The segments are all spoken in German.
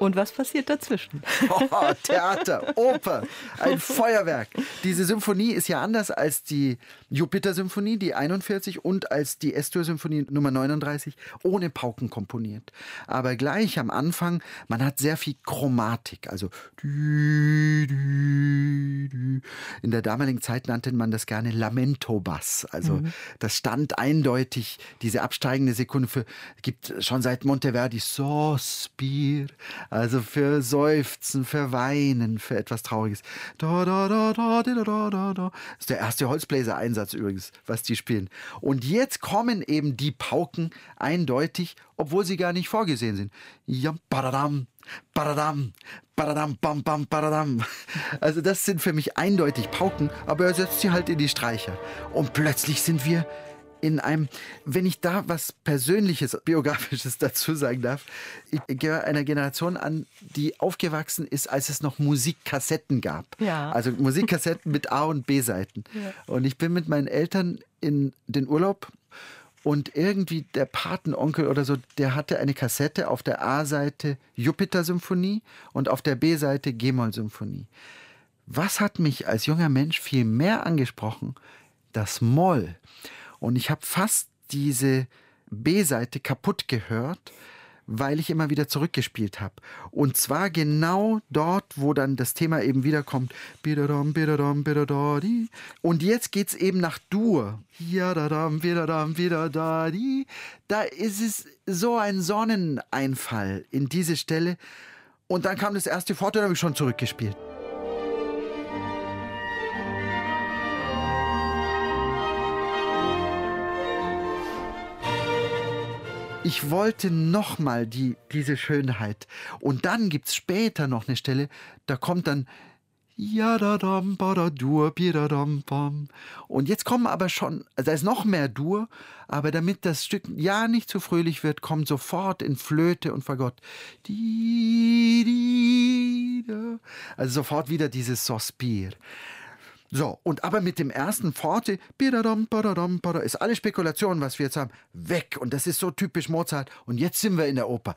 Und was passiert dazwischen? Oh, Theater, Oper, ein Feuerwerk. Diese Symphonie ist ja anders als die Jupiter-Symphonie, die 41, und als die S-Dur-Symphonie Nummer 39, ohne Pauken komponiert. Aber gleich am Anfang, man hat sehr viel Chromatik, also in der damaligen Zeit nannte man das gerne Lamento-Bass. Also das stand eindeutig, diese absteigende Sekunde gibt schon seit Monteverdi Sospir, also für Seufzen, für Weinen, für etwas Trauriges. Da, da, da, da, da, da, da, da. Das ist der erste Holzbläser-Einsatz übrigens, was die spielen. Und jetzt kommen eben die Pauken eindeutig, obwohl sie gar nicht vorgesehen sind. Ja, badadam, badadam, badadam, bam, bam, badadam. Also das sind für mich eindeutig Pauken, aber er setzt sie halt in die Streicher. Und plötzlich sind wir in einem, wenn ich da was Persönliches, Biografisches dazu sagen darf, ich gehöre einer Generation an, die aufgewachsen ist, als es noch Musikkassetten gab. Ja. Also Musikkassetten mit A- und B-Seiten. Ja. Und ich bin mit meinen Eltern in den Urlaub und irgendwie der Patenonkel oder so, der hatte eine Kassette auf der A-Seite Jupiter-Symphonie und auf der B-Seite G-Moll-Symphonie. Was hat mich als junger Mensch viel mehr angesprochen? Das Moll. Und ich habe fast diese B-Seite kaputt gehört, weil ich immer wieder zurückgespielt habe. Und zwar genau dort, wo dann das Thema eben wiederkommt. Und jetzt geht's eben nach Dur. Da ist es so ein Sonneneinfall in diese Stelle. Und dann kam das erste Forte, da habe ich schon zurückgespielt. Ich wollte nochmal diese Schönheit. Und dann gibt es später noch eine Stelle, da kommt dann und jetzt kommen aber schon, also da ist noch mehr Dur, aber damit das Stück ja nicht zu fröhlich wird, kommt sofort in Flöte und Fagott. Also sofort wieder dieses Sospir. So, und aber mit dem ersten Forte, ist alle Spekulation, was wir jetzt haben, weg. Und das ist so typisch Mozart. Und jetzt sind wir in der Oper.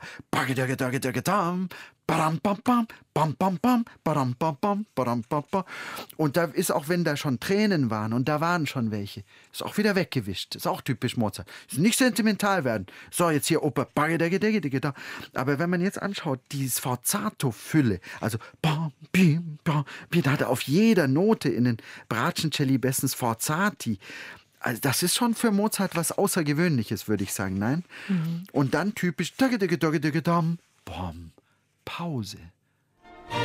Und da ist auch, wenn da schon Tränen waren, und da waren schon welche, ist auch wieder weggewischt. Ist auch typisch Mozart. Ist nicht sentimental werden. So, jetzt hier Oper. Aber wenn man jetzt anschaut, die Sforzato-Fülle, also da hat er auf jeder Note in den Bratschencelli bestens Sforzati. Also das ist schon für Mozart was Außergewöhnliches, würde ich sagen, nein? Und dann typisch Pause.